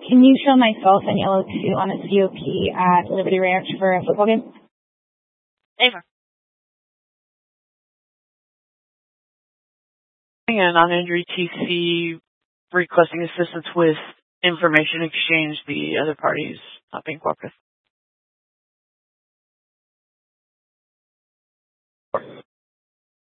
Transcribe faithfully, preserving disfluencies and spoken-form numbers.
can you show myself and Yellow two on a C O P at Liberty Ranch for a football game? Ava. And on injury T C requesting assistance with information exchange, the other parties not being cooperative.